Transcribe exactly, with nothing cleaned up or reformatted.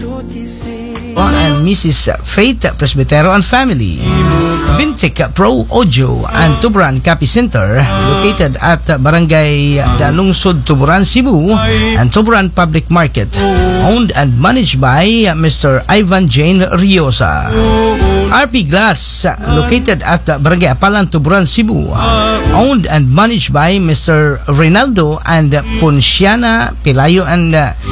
and Missus Faith Presbytero and family. Bintec Pro Audio and Tuburan Copy Center, located at Barangay Dalungsod, Tuburan, Cebu, and Tuburan Public Market, owned and managed by Mister Ivan Jane Riosa. R P Glass, located at Barangay Apalan, Tuburan, Cebu, owned and managed by Mister Reynaldo and Ponciana Pelayo and